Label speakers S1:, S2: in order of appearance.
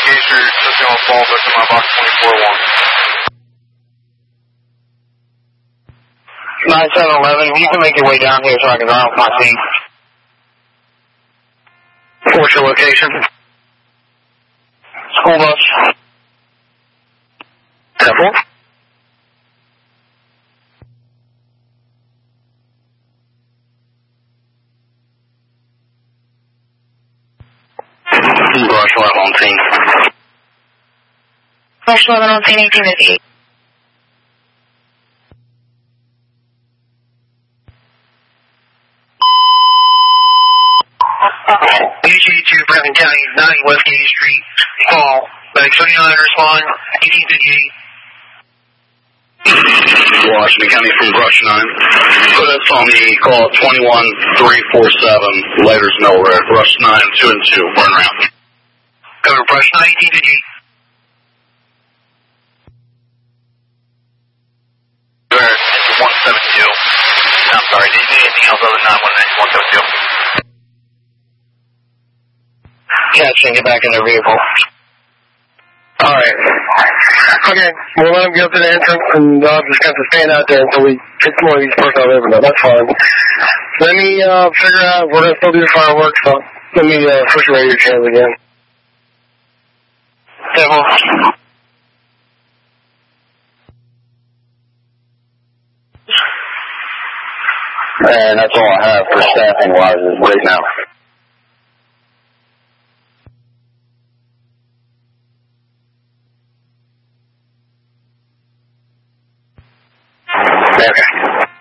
S1: Gator, touching on fall, victim on box 24-1.
S2: 9711, you can make your way down here so I can round my team. What's your location? School bus. Temple. Brush 11 on scene.
S3: Brush 11 on scene, 1858.
S2: UG2 Brevin County, 90 West Gate Street, call. Medic 29, respond, 1858. Washington County from Brush 9. Put us on the call 21347, later's nowhere. Brush 9, 2 and 2, burn around. Go to Brush 9, 1858.
S1: It's 172. I'm sorry, did you need anything else other than 919, 172?
S2: Catching, get back in their vehicle. Alright. Okay, we'll let them go to the entrance and I'll just have to stand out there until we get more of these personnel over there. That's fine. Let me figure out, we're going to still do the fireworks, so let me switch your radio channels again. Devil. And that's all I have for staffing wise right now. Okay.